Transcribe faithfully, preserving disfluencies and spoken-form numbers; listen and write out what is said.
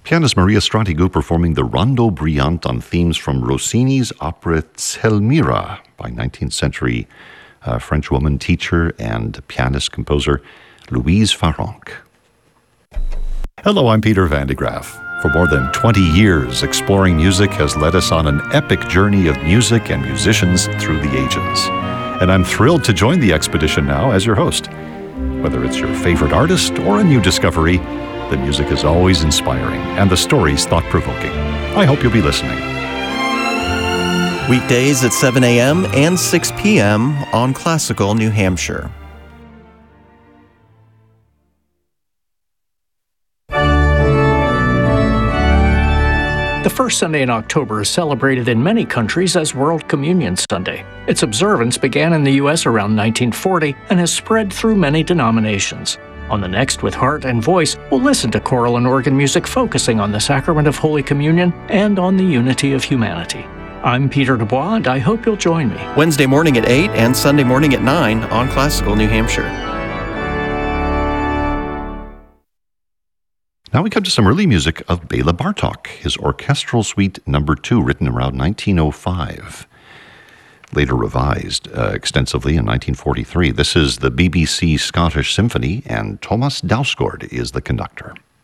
Pianist Maria Stratigu performing the Rondo Brillante on themes from Rossini's opera Zelmira by nineteenth century uh, French woman, teacher, and pianist-composer Louise Farrenc. Hello, I'm Peter Van de Graaf. For more than twenty years, Exploring Music has led us on an epic journey of music and musicians through the ages. And I'm thrilled to join the expedition now as your host. Whether it's your favorite artist or a new discovery, the music is always inspiring and the stories thought-provoking. I hope you'll be listening. Weekdays at seven a.m. and six p.m. on Classical New Hampshire. The first Sunday in October is celebrated in many countries as World Communion Sunday. Its observance began in the U S around nineteen forty and has spread through many denominations. On the Next with Heart and Voice, we'll listen to choral and organ music focusing on the sacrament of Holy Communion and on the unity of humanity. I'm Peter Dubois, and I hope you'll join me. Wednesday morning at eight and Sunday morning at nine on Classical New Hampshire. Now we come to some early music of Bela Bartok, his orchestral suite number two, written around nineteen oh five. Later revised uh, extensively in nineteen forty-three. This is the B B C Scottish Symphony, and Thomas Dausgaard is the conductor.